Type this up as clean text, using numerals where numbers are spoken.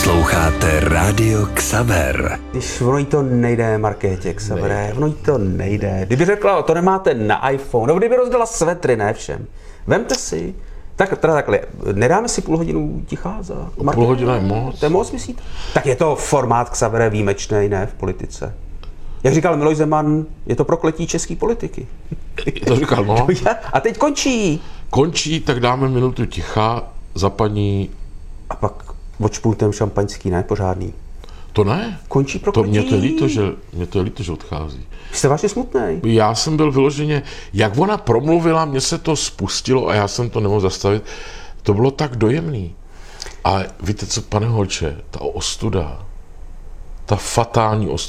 Posloucháte Rádio Xaver. Když ono jí to nejde, Markétě Xavere, ono jí to nejde. Kdyby řekla, to nemáte na iPhone, nebo kdyby rozdala svetry, ne všem. Vemte si, takhle, nedáme si půl hodinu ticha za Markétě? Půl hodina je moc. To je moc, myslíte? Tak je to formát Xavere výjimečný, ne, v politice. Jak říkal Miloš Zeman, je to prokletí české politiky. To říkal, no. A teď končí. Končí, tak dáme minutu ticha za paní... A pak odšpultem šampaňský, ne, pořádný. To ne. Končí To prokletí. mě to je líto, že odchází. Jste vážně smutnej. Já jsem byl vyloženě, jak ona promluvila, mně se to spustilo a já jsem to nemohl zastavit. To bylo tak dojemný. Ale víte co, pane Holče, ta ostuda, ta fatální ostuda,